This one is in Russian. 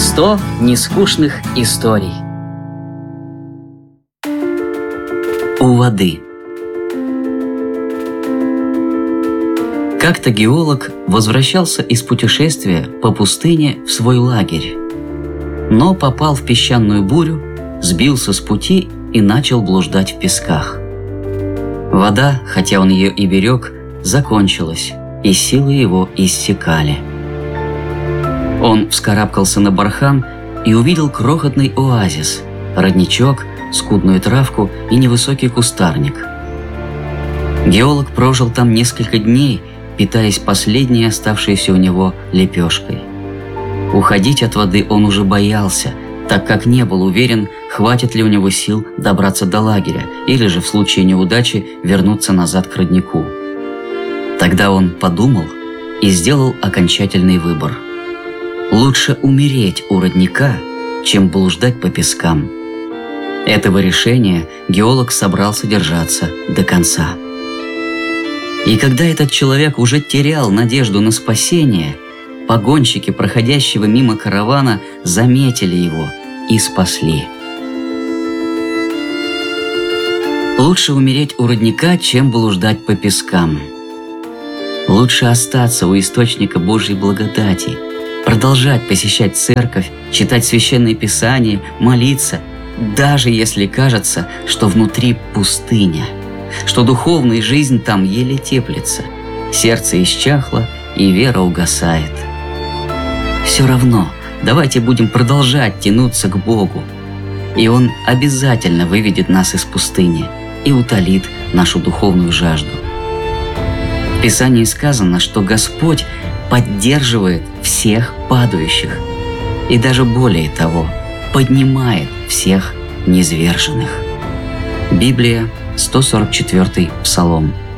100 нескучных историй. У воды. Как-то геолог возвращался из путешествия по пустыне в свой лагерь, но попал в песчаную бурю, сбился с пути и начал блуждать в песках. Вода, хотя он ее и берег, закончилась, и силы его иссякали. Он вскарабкался на бархан и увидел крохотный оазис, родничок, скудную травку и невысокий кустарник. Геолог прожил там несколько дней, питаясь последней оставшейся у него лепешкой. Уходить от воды он уже боялся, так как не был уверен, хватит ли у него сил добраться до лагеря, или же в случае неудачи вернуться назад к роднику. Тогда он подумал и сделал окончательный выбор. Лучше умереть у родника, чем блуждать по пескам. Этого решения геолог собрался держаться до конца. И когда этот человек уже терял надежду на спасение, погонщики проходящего мимо каравана заметили его и спасли. Лучше умереть у родника, чем блуждать по пескам. Лучше остаться у источника Божьей благодати, продолжать посещать церковь, читать священные писания, молиться, даже если кажется, что внутри пустыня, что духовная жизнь там еле теплится, сердце исчахло и вера угасает. Все равно давайте будем продолжать тянуться к Богу, и Он обязательно выведет нас из пустыни и утолит нашу духовную жажду. В Писании сказано, что Господь поддерживает всех падающих и даже более того, поднимает всех низверженных. Библия, 144-й Псалом.